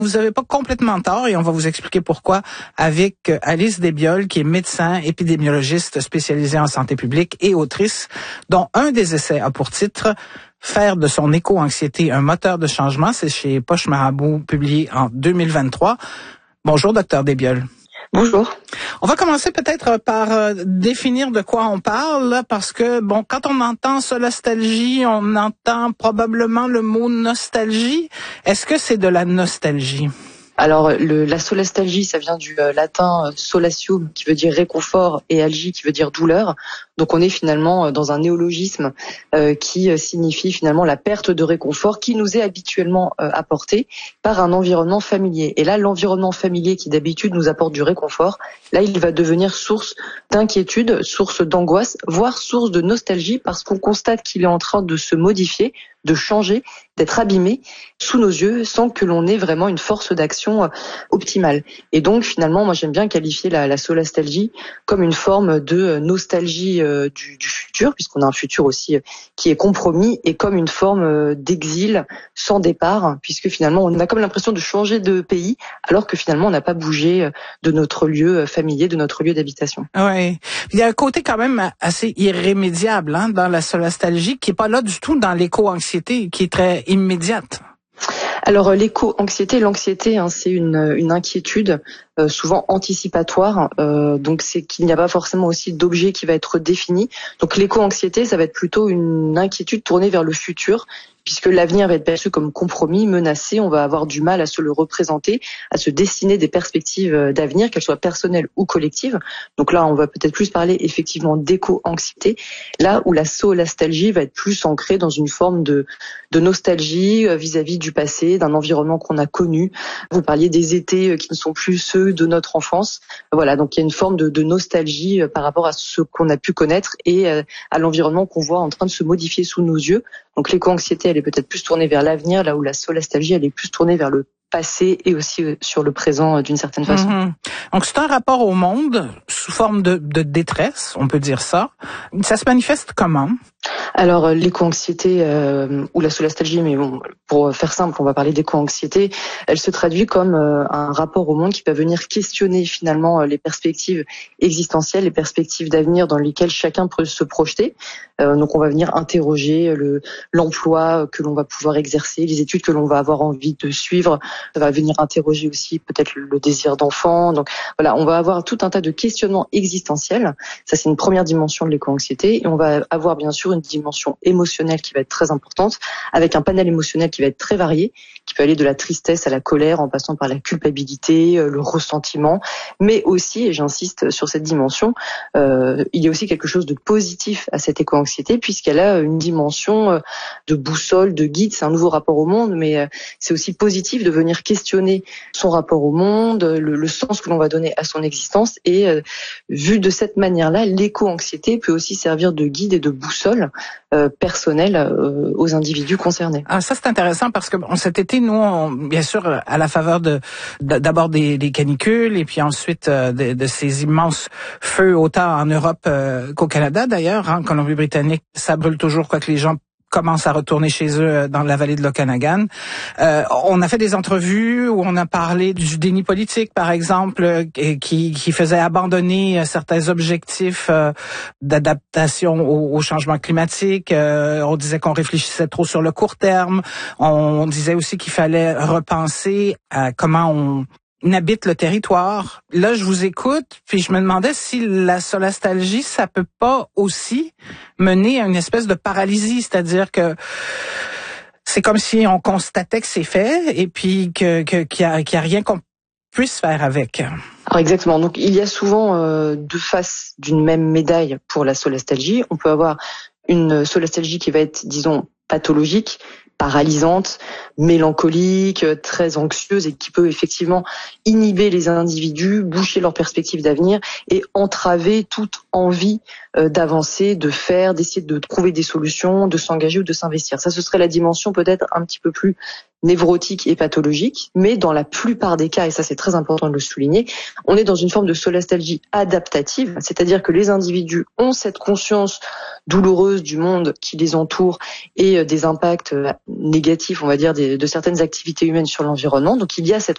Vous n'avez pas complètement tort et on va vous expliquer pourquoi avec Alice Desbioles, qui est médecin épidémiologiste spécialisée en santé publique et autrice, dont un des essais a pour titre « Faire de son éco-anxiété un moteur de changement ». C'est chez Poche Marabout, publié en 2023. Bonjour, docteur Desbioles. Bonjour. On va commencer peut-être par définir de quoi on parle, parce que, bon, quand on entend solastalgie, on entend probablement le mot nostalgie. Est-ce que c'est de la nostalgie? Alors, la solastalgie, ça vient du latin solatium, qui veut dire réconfort, et algie, qui veut dire douleur. Donc, on est finalement dans un néologisme qui signifie finalement la perte de réconfort qui nous est habituellement apportée par un environnement familier. Et là, l'environnement familier qui d'habitude nous apporte du réconfort, là, il va devenir source d'inquiétude, source d'angoisse, voire source de nostalgie, parce qu'on constate qu'il est en train de se modifier, de changer, d'être abîmé sous nos yeux sans que l'on ait vraiment une force d'action optimale. Et donc finalement, moi j'aime bien qualifier la solastalgie comme une forme de nostalgie du futur, puisqu'on a un futur aussi qui est compromis, et comme une forme d'exil sans départ, puisque finalement on a comme l'impression de changer de pays, alors que finalement on n'a pas bougé de notre lieu familier, de notre lieu d'habitation. Oui. Il y a un côté quand même assez irrémédiable dans la solastalgie, qui est pas là du tout dans l'éco-anxiété, qui est très immédiate. Alors l'éco-anxiété, l'anxiété, c'est une inquiétude souvent anticipatoire, donc c'est qu'il n'y a pas forcément aussi d'objet qui va être défini. Donc l'éco-anxiété, ça va être plutôt une inquiétude tournée vers le futur, puisque l'avenir va être perçu comme compromis, menacé, on va avoir du mal à se le représenter, à se dessiner des perspectives d'avenir, qu'elles soient personnelles ou collectives. Donc là, on va peut-être plus parler effectivement d'éco-anxiété, là où la solastalgie va être plus ancrée dans une forme de nostalgie vis-à-vis du passé, d'un environnement qu'on a connu. Vous parliez des étés qui ne sont plus ceux de notre enfance. Voilà, donc il y a une forme de nostalgie par rapport à ce qu'on a pu connaître et à l'environnement qu'on voit en train de se modifier sous nos yeux. Donc l'éco-anxiété, elle est peut-être plus tournée vers l'avenir, là où la solastalgie, elle est plus tournée vers le passé et aussi sur le présent d'une certaine façon. Mm-hmm. Donc c'est un rapport au monde sous forme de détresse, on peut dire ça. Ça se manifeste comment? Alors l'éco-anxiété ou la solastalgie, mais bon, pour faire simple, on va parler d'éco-anxiété, elle se traduit comme un rapport au monde qui va venir questionner finalement les perspectives existentielles, les perspectives d'avenir dans lesquelles chacun peut se projeter. Donc on va venir interroger l'emploi que l'on va pouvoir exercer, les études que l'on va avoir envie de suivre. Ça va venir interroger aussi peut-être le désir d'enfant. Donc voilà, on va avoir tout un tas de questionnements existentiels. Ça, c'est une première dimension de l'éco-anxiété. Et on va avoir bien sûr une dimension émotionnelle qui va être très importante, avec un panel émotionnel qui va être très varié, qui peut aller de la tristesse à la colère, en passant par la culpabilité, le ressentiment, mais aussi, et j'insiste sur cette dimension, il y a aussi quelque chose de positif à cette éco-anxiété, puisqu'elle a une dimension de boussole, de guide. C'est un nouveau rapport au monde, mais c'est aussi positif de venir questionner son rapport au monde, le sens que l'on va donner à son existence. Et vu de cette manière-là, l'éco-anxiété peut aussi servir de guide et de boussole personnelle aux individus concernés. Ah, ça c'est intéressant parce que cet été, nous, bien sûr, à la faveur d'abord des canicules et puis ensuite de ces immenses feux autant en Europe qu'au Canada d'ailleurs, en Colombie-Britannique, ça brûle toujours, quoique les gens commencent à retourner chez eux dans la vallée de l'Okanagan. On a fait des entrevues où on a parlé du déni politique, par exemple, qui faisait abandonner certains objectifs d'adaptation au changement climatique. On disait qu'on réfléchissait trop sur le court terme. On disait aussi qu'il fallait repenser à comment on habite le territoire. Là, je vous écoute, puis je me demandais si la solastalgie, ça peut pas aussi mener à une espèce de paralysie, c'est-à-dire que c'est comme si on constatait que c'est fait et puis qu'il y a rien qu'on puisse faire avec. Alors exactement. Donc il y a souvent deux faces d'une même médaille pour la solastalgie. On peut avoir une solastalgie qui va être, disons, pathologique, paralysante, mélancolique, très anxieuse et qui peut effectivement inhiber les individus, boucher leurs perspectives d'avenir et entraver toute envie d'avancer, de faire, d'essayer de trouver des solutions, de s'engager ou de s'investir. Ça, ce serait la dimension peut-être un petit peu plus névrotique et pathologique, mais dans la plupart des cas, et ça c'est très important de le souligner, on est dans une forme de solastalgie adaptative, c'est-à-dire que les individus ont cette conscience douloureuse du monde qui les entoure et des impacts négatifs, on va dire, de certaines activités humaines sur l'environnement. Donc il y a cette